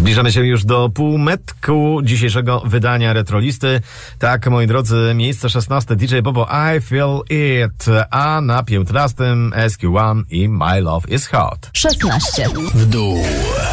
Zbliżamy się już do półmetku dzisiejszego wydania Retrolisty. Tak, moi drodzy, miejsce 16 DJ Bobo I Feel It, a na 15 SQ1 i My Love Is Hot. 16 w dół.